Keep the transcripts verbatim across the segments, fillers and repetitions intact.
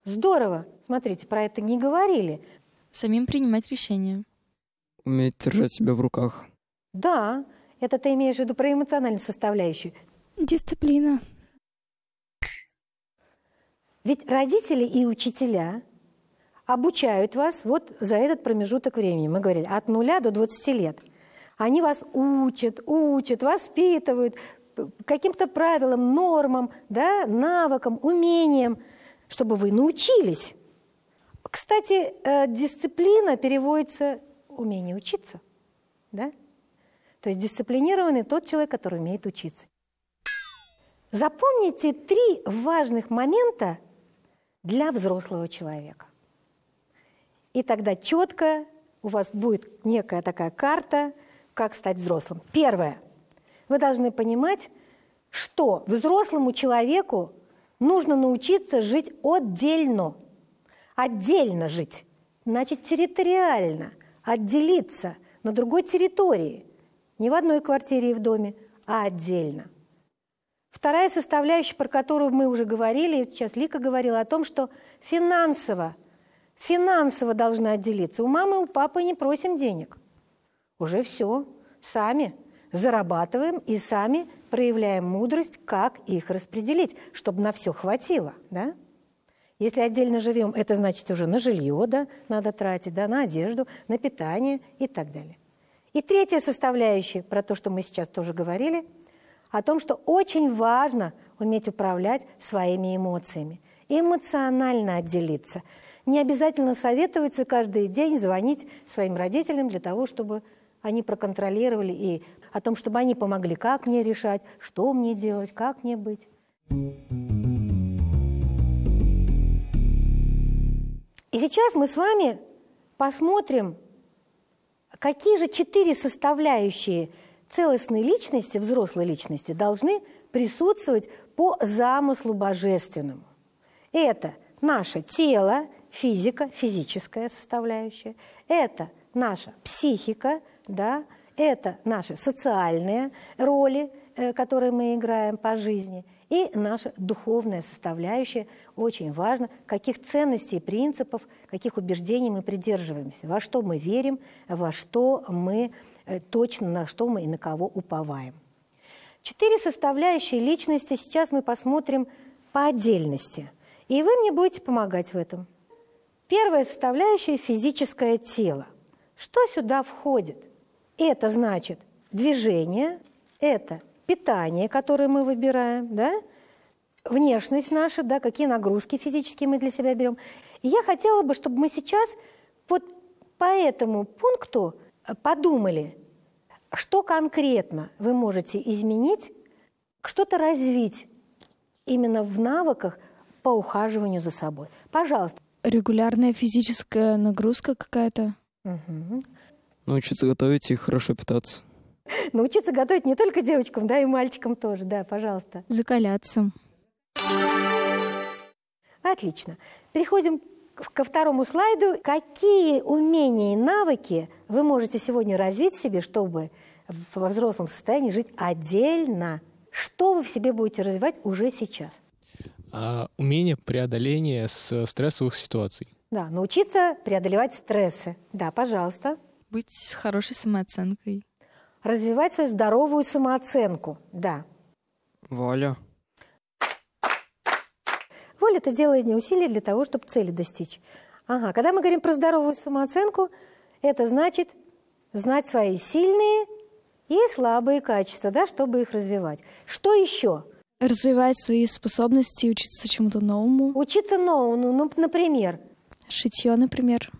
Здорово. Смотрите, про это не говорили. Самим принимать решения. Уметь держать себя в руках. Да, это ты имеешь в виду про эмоциональную составляющую. Дисциплина. Ведь родители и учителя обучают вас вот за этот промежуток времени. Мы говорили, от нуля до двадцати лет. Они вас учат, учат, воспитывают каким-то правилам, нормам, да, навыкам, умениям, чтобы вы научились. Кстати, дисциплина переводится умение учиться. Да? То есть дисциплинированный тот человек, который умеет учиться. Запомните три важных момента для взрослого человека. И тогда четко у вас будет некая такая карта, как стать взрослым. Первое. Вы должны понимать, что взрослому человеку нужно научиться жить отдельно. Отдельно жить. Значит, территориально. Отделиться на другой территории. Не в одной квартире и в доме, а отдельно. Вторая составляющая, про которую мы уже говорили, сейчас Лика говорила о том, что финансово, финансово должны отделиться. У мамы, у папы не просим денег. Уже все, сами зарабатываем и сами проявляем мудрость, как их распределить, чтобы на все хватило. Да? Если отдельно живем, это значит уже на жилье, да, надо тратить, да, на одежду, на питание и так далее. И третья составляющая, про то, что мы сейчас тоже говорили, о том, что очень важно уметь управлять своими эмоциями, эмоционально отделиться. Не обязательно советоваться каждый день, звонить своим родителям для того, чтобы они проконтролировали и о том, чтобы они помогли, как мне решать, что мне делать, как мне быть. И сейчас мы с вами посмотрим, какие же четыре составляющие целостной личности, взрослой личности, должны присутствовать по замыслу божественному. Это наше тело, физика, физическая составляющая, это наша психика, да, это наши социальные роли, которые мы играем по жизни, и наша духовная составляющая. Очень важно, каких ценностей и принципов, каких убеждений мы придерживаемся, во что мы верим, во что мы точно, на что мы и на кого уповаем. Четыре составляющие личности сейчас мы посмотрим по отдельности, и вы мне будете помогать в этом. Первая составляющая – физическое тело. Что сюда входит? Это значит движение, это питание, которое мы выбираем, да? Внешность наша, да, какие нагрузки физические мы для себя берем. И я хотела бы, чтобы мы сейчас вот по этому пункту подумали, что конкретно вы можете изменить, что-то развить именно в навыках по ухаживанию за собой. Пожалуйста. Регулярная физическая нагрузка какая-то. Угу. Научиться готовить и хорошо питаться. Научиться готовить не только девочкам, да, и мальчикам тоже. Да, пожалуйста. Закаляться. Отлично. Переходим ко второму слайду. Какие умения и навыки вы можете сегодня развить в себе, чтобы во взрослом состоянии жить отдельно? Что вы в себе будете развивать уже сейчас? А, умение преодоления с стрессовых ситуаций. Да, научиться преодолевать стрессы. Да, пожалуйста. Быть с хорошей самооценкой. Развивать свою здоровую самооценку. Да. Воля. Воля – это делание усилий для того, чтобы цели достичь. Ага, когда мы говорим про здоровую самооценку, это значит знать свои сильные и слабые качества, да, чтобы их развивать. Что еще? Развивать свои способности, учиться чему-то новому. Учиться новому, ну, например. Шитье, например.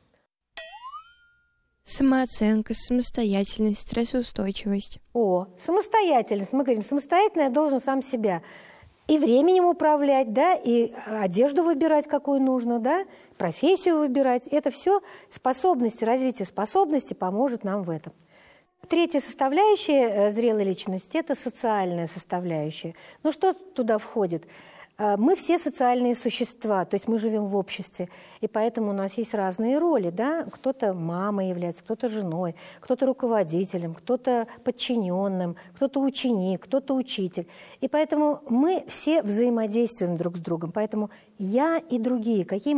Самооценка, самостоятельность, стрессоустойчивость. О, самостоятельность. Мы говорим, самостоятельно я должен сам себя и временем управлять, да, и одежду выбирать, какую нужно, да, профессию выбирать. Это все способности, развитие способностей поможет нам в этом. Третья составляющая зрелой личности – это социальная составляющая. Ну что туда входит? Мы все социальные существа, то есть мы живем в обществе, и поэтому у нас есть разные роли, да? Кто-то мамой является, кто-то женой, кто-то руководителем, кто-то подчиненным, кто-то ученик, кто-то учитель. И поэтому мы все взаимодействуем друг с другом. Поэтому я и другие, какие